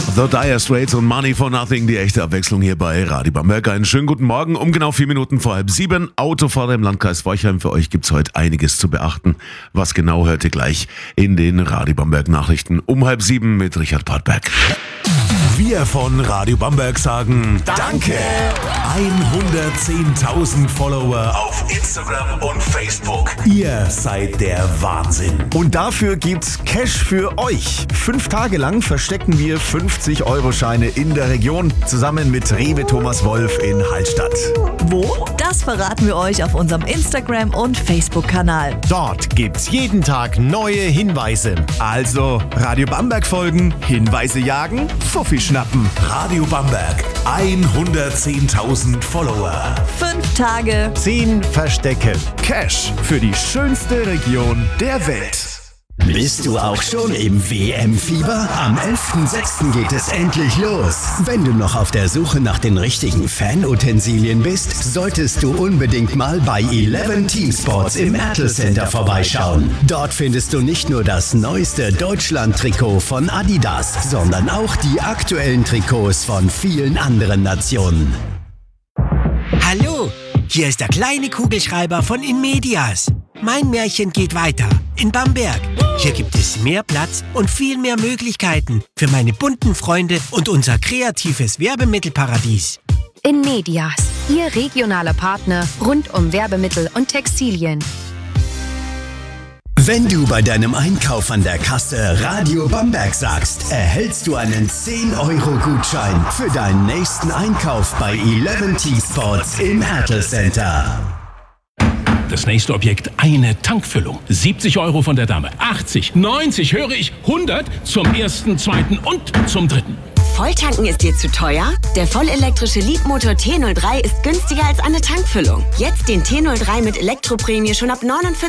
The Dire Straits und Money for Nothing, die echte Abwechslung hier bei Radio Bamberg. Einen schönen guten Morgen, um genau 4 Minuten vor 6:30. Autofahrer im Landkreis Forchheim, für euch gibt's heute einiges zu beachten. Was genau, hört ihr gleich in den Radio Bamberg Nachrichten um 6:30 mit Richard Partberg. Wir von Radio Bamberg sagen Danke! 110.000 Follower auf Instagram und Facebook. Ihr seid der Wahnsinn. Und dafür gibt's Cash für euch. 5 Tage lang verstecken wir 50-Euro-Scheine in der Region, zusammen mit Rewe Thomas Wolf in Hallstatt. Wo? Das verraten wir euch auf unserem Instagram- und Facebook-Kanal. Dort gibt's jeden Tag neue Hinweise. Also Radio Bamberg folgen, Hinweise jagen, Fuffi schnappen. Radio Bamberg, 110.000 Follower. 5 Tage. 10 Verstecke. Cash für die schönste Region der Welt. Bist du auch schon im WM-Fieber? Am 11.06. geht es endlich los. Wenn du noch auf der Suche nach den richtigen Fanutensilien bist, solltest du unbedingt mal bei 11 Team Sports im Ertl Center vorbeischauen. Dort findest du nicht nur das neueste Deutschland-Trikot von Adidas, sondern auch die aktuellen Trikots von vielen anderen Nationen. Hallo, hier ist der kleine Kugelschreiber von Inmedias. Mein Märchen geht weiter in Bamberg. Hier gibt es mehr Platz und viel mehr Möglichkeiten für meine bunten Freunde und unser kreatives Werbemittelparadies. Inmedias, Ihr regionaler Partner rund um Werbemittel und Textilien. Wenn du bei deinem Einkauf an der Kasse Radio Bamberg sagst, erhältst du einen 10-Euro-Gutschein für deinen nächsten Einkauf bei 11 T-Sports im Ertl Center. Das nächste Objekt, eine Tankfüllung. 70 Euro von der Dame. 80, 90, höre ich, 100 zum ersten, zweiten und zum dritten. Volltanken ist dir zu teuer? Der vollelektrische Leapmotor T03 ist günstiger als eine Tankfüllung. Jetzt den T03 mit Elektroprämie schon ab 49